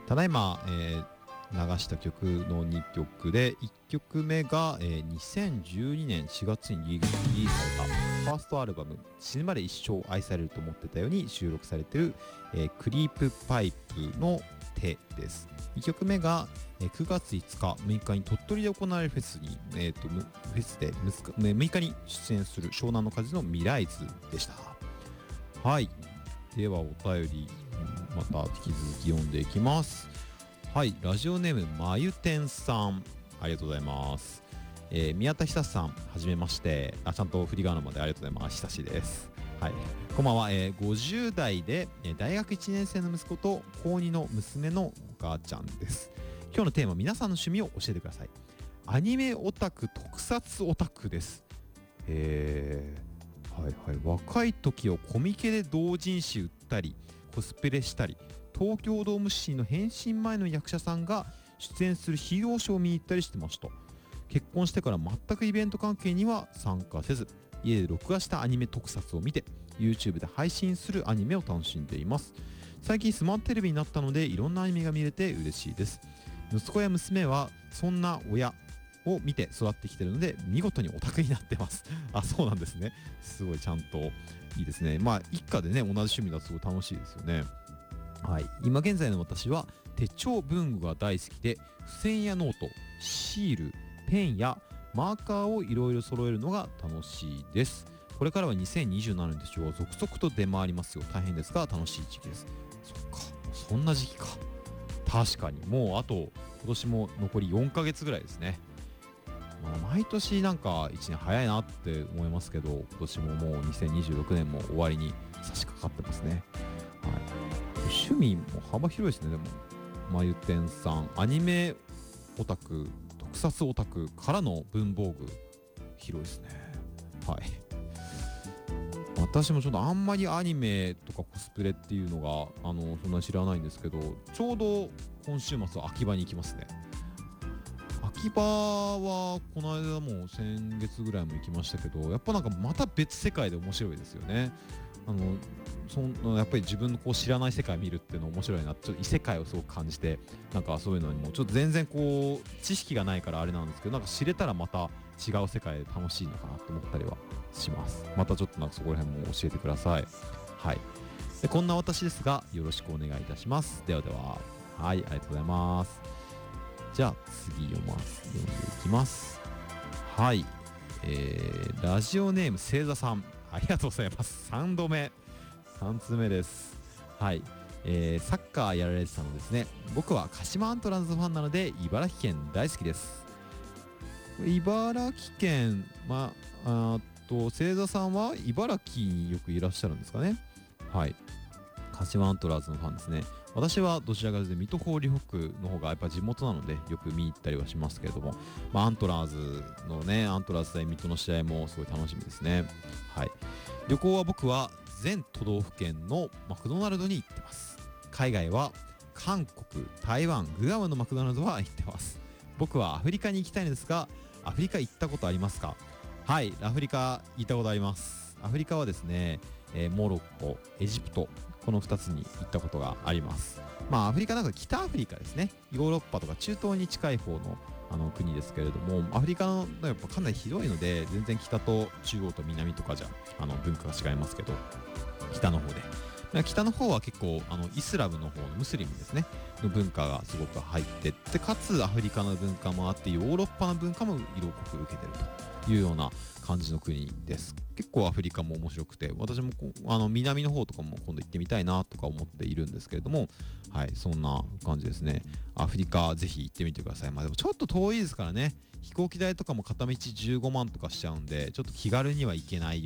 ただいま、流した曲の2曲で、1曲目が、2012年4月にリリースされたファーストアルバム死ぬまで一生愛されると思ってたように収録されている、クリープパイプの手です。2曲目が、9月5日6日に鳥取で行われるフェスに、フェスで6日に出演する湘南の風の未来図でした。はい、ではお便りまた引き続き読んでいきます。はい、ラジオネームまゆてんさん、ありがとうございます。宮田久さん、はじめまして。ちゃんと振り仮名までありがとうございます。久しです。はい、こんばんは。50代で大学1年生の息子と高2の娘のお母ちゃんです。今日のテーマ、皆さんの趣味を教えてください。アニメオタク、特撮オタクです。はいはい、若い時をコミケで同人誌売ったりコスプレしたり、東京ドームシーの変身前の役者さんが出演するヒーローショーを見に行ったりしてました。結婚してから全くイベント関係には参加せず、家で録画したアニメ特撮を見て YouTube で配信するアニメを楽しんでいます。最近スマートテレビになったのでいろんなアニメが見れて嬉しいです。息子や娘はそんな親を見て育ってきているので見事にオタクになってます。あ、そうなんですね。すごいちゃんといいですね。まあ一家でね同じ趣味だとすごい楽しいですよね。はい、今現在の私は手帳文具が大好きで、付箋やノート、シール、ペンやマーカーをいろいろ揃えるのが楽しいです。これからは2027年でしょう。続々と出回りますよ。大変ですが楽しい時期です。そっか、そんな時期か。確かにもうあと今年も残り4ヶ月ぐらいですね。毎年なんか1年早いなって思いますけど、今年ももう2026年も終わりに差し掛かってますね。はい、趣味も幅広いですね。でもまゆてんさん、アニメオタク、特撮オタクからの文房具、広いですね。はい、私もちょっとあんまりアニメとかコスプレっていうのがそんなに知らないんですけど、ちょうど今週末は秋葉に行きますね。秋葉はこの間も先月ぐらいも行きましたけど、やっぱなんかまた別世界で面白いですよね。やっぱり自分のこう知らない世界を見るっていうの面白いな、ちょっと異世界をすごく感じて、なんかそういうのにもちょっと全然こう知識がないからあれなんですけど、なんか知れたらまた違う世界で楽しいのかなと思ったりはします。またちょっとなんかそこら辺も教えてください。はい、でこんな私ですがよろしくお願いいたします。ではでは。はい、ありがとうございます。じゃあ次読んでいきます。はい、ラジオネーム星座さん、ありがとうございます。3度目、3通目です。はい、サッカーやられてたのですね。僕は鹿島アントラーズファンなので茨城県大好きです。茨城県、星座さんは茨城によくいらっしゃるんですかね。はい、鹿島アントラーズのファンですね。私はどちらかというと水戸ホーリーホックの方がやっぱ地元なのでよく見に行ったりはしますけれども、アントラーズのね、アントラーズ対水戸の試合もすごい楽しみですね。はい、旅行は僕は全都道府県のマクドナルドに行ってます。海外は韓国、台湾、グアムのマクドナルドは行ってます。僕はアフリカに行きたいのですが、アフリカ行ったことありますか？はい、アフリカ行ったことあります。アフリカはですね、モロッコ、エジプト、この2つに行ったことがあります。アフリカなんか北アフリカですね。ヨーロッパとか中東に近い方の国ですけれども、アフリカのやっぱかなり広いので、全然北と中央と南とかじゃ文化が違いますけど、北の方で。北の方は結構イスラムの方のムスリムですねの文化がすごく入ってって、かつアフリカの文化もあってヨーロッパの文化も色濃く受けてるというような感じの国です。結構アフリカも面白くて、私も南の方とかも今度行ってみたいなとか思っているんですけれども、はい、そんな感じですね。アフリカぜひ行ってみてください。でもちょっと遠いですからね。飛行機代とかも片道15万とかしちゃうんで、ちょっと気軽には行けない